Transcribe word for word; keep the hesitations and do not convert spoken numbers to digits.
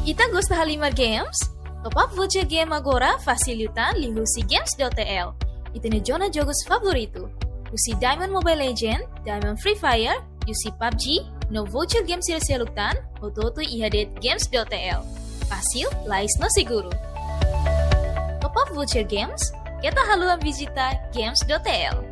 Ita gosta Halimar Games? Top up voucher game agora facilitan li husi games.tl. Ita ne jona jogos favorito. Husi Diamond Mobile Legend, Diamond Free Fire, Usi P U B G, no voucher game sila-silutan, o toto ihadet games.tl. Fácil, lais no seguro. Top up voucher games, kita haluan visita games.tl.